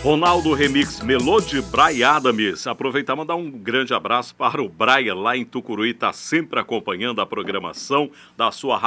Ronaldo Remix Melody, Bryan Adams. Aproveitar e mandar um grande abraço para o Bryan lá em Tucuruí, está sempre acompanhando a programação da sua rádio.